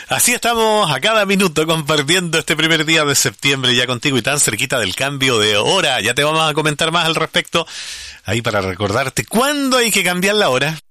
Así estamos a cada minuto compartiendo este primer día de septiembre ya contigo y tan cerquita del cambio de hora. Ya te vamos a comentar más al respecto ahí para recordarte cuándo hay que cambiar la hora.